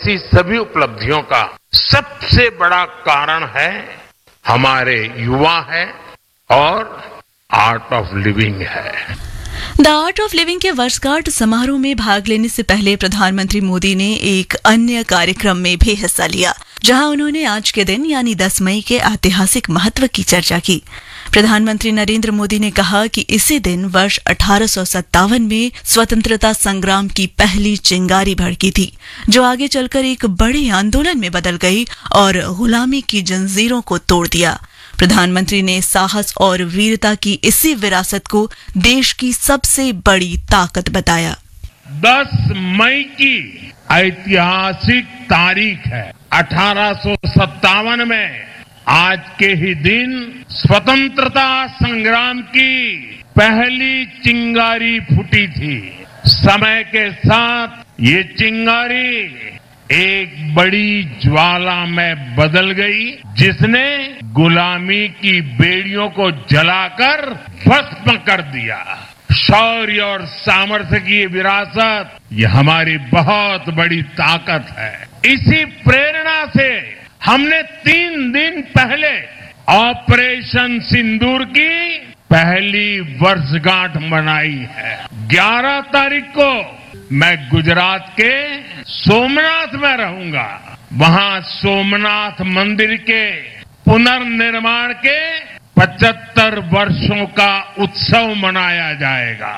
ऐसी सभी उपलब्धियों का सबसे बड़ा कारण है हमारे युवा है और आर्ट ऑफ लिविंग है। द आर्ट ऑफ लिविंग के वर्षगांठ समारोह में भाग लेने से पहले प्रधानमंत्री मोदी ने एक अन्य कार्यक्रम में भी हिस्सा लिया, जहां उन्होंने आज के दिन यानी 10 मई के ऐतिहासिक महत्व की चर्चा की। प्रधानमंत्री नरेंद्र मोदी ने कहा कि इसी दिन वर्ष 1857 में स्वतंत्रता संग्राम की पहली चिंगारी भड़की थी, जो आगे चलकर एक बड़े आंदोलन में बदल गई और गुलामी की जंजीरों को तोड़ दिया। प्रधानमंत्री ने साहस और वीरता की इसी विरासत को देश की सबसे बड़ी ताकत बताया। 10 मई की ऐतिहासिक तारीख है। 1857 में आज के ही दिन स्वतंत्रता संग्राम की पहली चिंगारी फूटी थी। समय के साथ ये चिंगारी एक बड़ी ज्वाला में बदल गई, जिसने गुलामी की बेड़ियों को जलाकर भस्म कर दिया। शौर्य और सामर्थ्य की विरासत ये हमारी बहुत बड़ी ताकत है। इसी प्रेरणा से हमने 3 दिन पहले ऑपरेशन सिंदूर की पहली वर्षगांठ मनाई है। 11 तारीख को मैं गुजरात के सोमनाथ में रहूंगा। वहां सोमनाथ मंदिर के पुनर्निर्माण के 75 वर्षों का उत्सव मनाया जाएगा।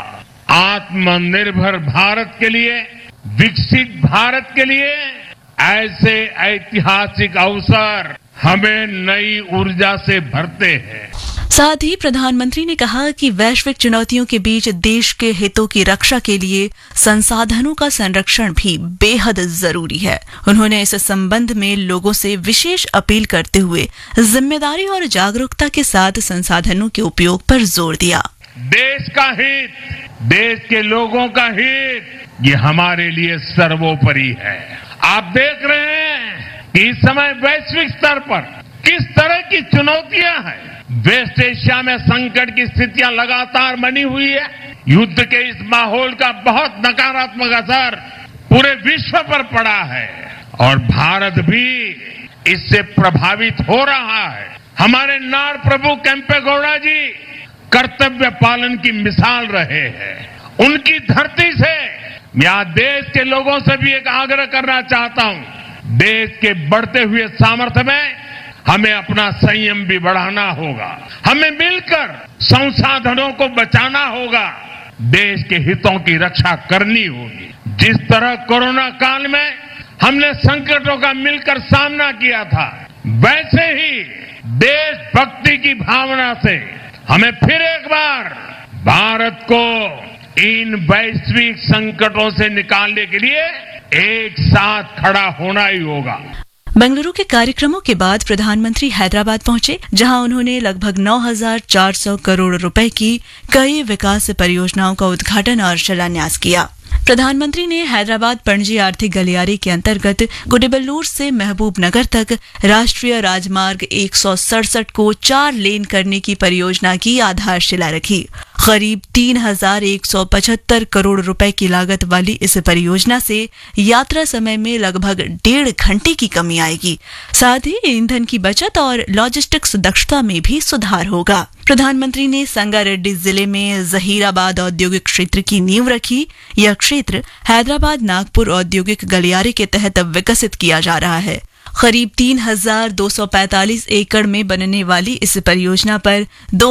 आत्मनिर्भर भारत के लिए, विकसित भारत के लिए ऐसे ऐतिहासिक अवसर हमें नई ऊर्जा से भरते हैं। साथ ही प्रधानमंत्री ने कहा कि वैश्विक चुनौतियों के बीच देश के हितों की रक्षा के लिए संसाधनों का संरक्षण भी बेहद जरूरी है। उन्होंने इस संबंध में लोगों से विशेष अपील करते हुए जिम्मेदारी और जागरूकता के साथ संसाधनों के उपयोग पर जोर दिया। देश का हित, देश के लोगों का हित, ये हमारे लिए सर्वोपरि है। आप देख रहे हैं कि इस समय वैश्विक स्तर पर किस तरह की चुनौतियां हैं। वेस्ट एशिया में संकट की स्थितियां लगातार बनी हुई है। युद्ध के इस माहौल का बहुत नकारात्मक असर पूरे विश्व पर पड़ा है और भारत भी इससे प्रभावित हो रहा है। हमारे नाड़ प्रभु केम्पेगौड़ा जी कर्तव्य पालन की मिसाल रहे हैं। उनकी धरती से मैं आज देश के लोगों से भी एक आग्रह करना चाहता हूं। देश के बढ़ते हुए सामर्थ्य में हमें अपना संयम भी बढ़ाना होगा। हमें मिलकर संसाधनों को बचाना होगा। देश के हितों की रक्षा करनी होगी। जिस तरह कोरोना काल में हमने संकटों का मिलकर सामना किया था, वैसे ही देशभक्ति की भावना से हमें फिर एक बार भारत को इन वैश्विक संकटों से निकालने के लिए एक साथ खड़ा होना ही होगा। बेंगलुरु के कार्यक्रमों के बाद प्रधानमंत्री हैदराबाद पहुंचे, जहां उन्होंने लगभग 9,400 करोड़ रुपए की कई विकास परियोजनाओं का उद्घाटन और शिलान्यास किया। प्रधानमंत्री ने हैदराबाद पणजी आर्थिक गलियारे के अंतर्गत गुडिबल्लूर से महबूबनगर तक राष्ट्रीय राजमार्ग 167 को 4 लेन करने की परियोजना की आधारशिला रखी। करीब 3,175 करोड़ रुपए की लागत वाली इस परियोजना से यात्रा समय में लगभग 1.5 घंटे की कमी आएगी। साथ ही ईंधन की बचत और लॉजिस्टिक्स दक्षता में भी सुधार होगा। प्रधानमंत्री ने संगारेड्डी जिले में जहीराबाद औद्योगिक क्षेत्र की नींव रखी। यह क्षेत्र हैदराबाद नागपुर औद्योगिक गलियारे के तहत विकसित किया जा रहा है। करीब 3,245 एकड़ में बनने वाली इस परियोजना पर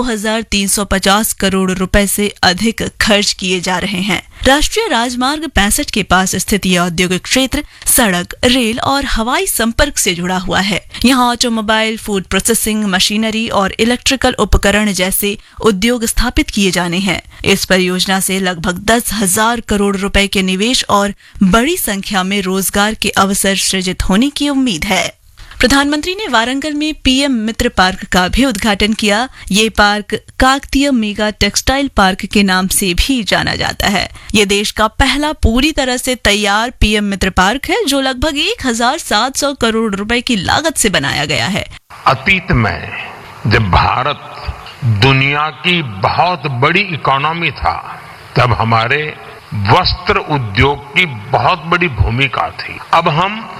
2,350 करोड़ रुपए से अधिक खर्च किए जा रहे हैं। राष्ट्रीय राजमार्ग 65 के पास स्थित यह औद्योगिक क्षेत्र सड़क, रेल और हवाई संपर्क से जुड़ा हुआ है। यहाँ ऑटोमोबाइल, फूड प्रोसेसिंग, मशीनरी और इलेक्ट्रिकल उपकरण जैसे उद्योग स्थापित किए जाने हैं। इस परियोजना से लगभग 10,000 करोड़ रुपए के निवेश और बड़ी संख्या में रोजगार के अवसर सृजित होने की उम्मीद है। प्रधानमंत्री ने वारंगल में पीएम मित्र पार्क का भी उद्घाटन किया। ये park Kakatiya mega textile park के नाम से भी जाना जाता है। ये देश का पहला पूरी तरह से तैयार पीएम मित्र पार्क है, जो लगभग 1,700 करोड़ रुपए की लागत से बनाया गया है। अतीत में जब भारत दुनिया की बहुत बड़ी इकोनॉमी था, तब हमारे वस्त्र उद्योग की बहुत बड़ी भूमिका थी। अब हम